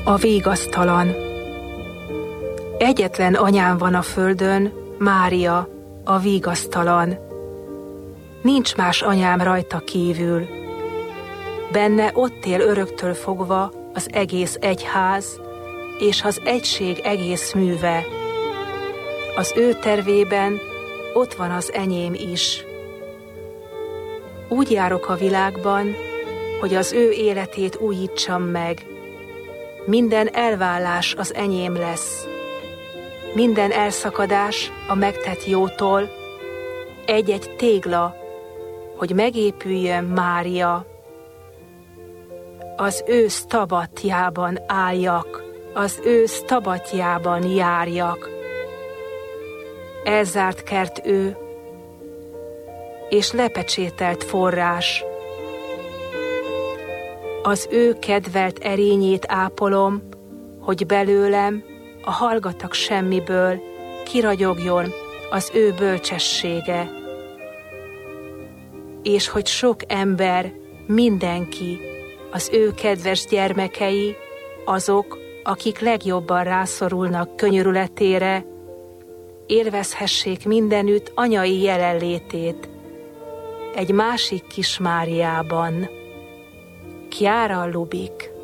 A vigasztalan. Egyetlen anyám van a földön, Mária, a vigasztalan. Nincs más anyám rajta kívül. Benne ott él öröktől fogva az egész egyház, és az egység egész műve. Az ő tervében ott van az enyém is. Úgy járok a világban, hogy az ő életét újítsam meg. Minden elvállás az enyém lesz. Minden elszakadás a megtett jótól, egy-egy tégla, hogy megépüljön Mária. Az ő sztabatjában álljak, az ő sztabatjában járjak. Elzárt kert ő, és lepecsételt forrás. Az ő kedvelt erényét ápolom, hogy belőlem, a hallgatak semmiből, kiragyogjon az ő bölcsessége. És hogy sok ember, mindenki, az ő kedves gyermekei, azok, akik legjobban rászorulnak könyörületére, élvezhessék mindenütt anyai jelenlétét, egy másik kis Máriában. Chiara Lubich.